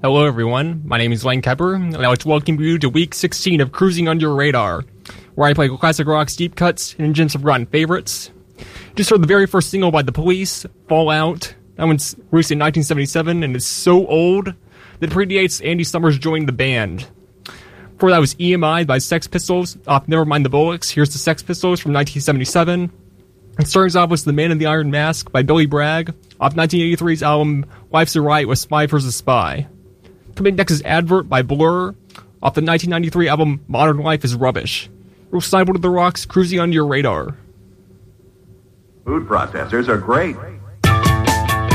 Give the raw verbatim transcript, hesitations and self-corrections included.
Hello everyone, my name is Lane Kepper, and I want to welcome you to week sixteen of Cruising Under Your Radar, where I play classic rock's deep cuts and engines of forgotten favorites. Just heard the very first single by The Police, Fallout. That one's released in nineteen seventy-seven, and it's so old that it predates Andy Summers joining the band. Before that was E M I by Sex Pistols, off Nevermind the Bollocks. Here's the Sex Pistols from nineteen seventy-seven. And starting off was The Man in the Iron Mask by Billy Bragg, off nineteen eighty-three's album Life's a Riot with Spy versus Spy. Coming next is Advert by Blur, off the nineteen ninety-three album Modern Life is Rubbish. We'll cycle to the rocks, cruising under your radar. Food processors are great.